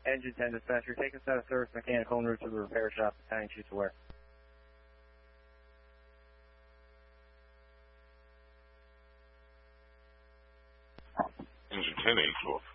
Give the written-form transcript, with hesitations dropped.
Engine 10 dispatcher, take us out of service mechanical en route to the repair shop, Italian Chiefs aware. Engine 10 812.